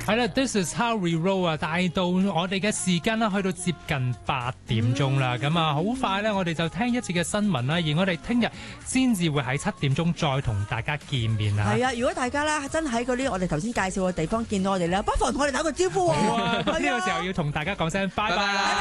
係啦 ，This is how we roll 啊，帶到我哋嘅時間啦，去到接近8點鐘啦，咁啊好快咧，我哋就聽一次嘅新聞啦，而我哋聽日先至會喺7點鐘再同大家見面啊。 係啊，如果大家咧真喺嗰啲我哋頭先介紹嘅地方見到我哋咧，不妨同我哋打個招呼喎。 好啊，呢個時候要同大家講聲拜拜啦。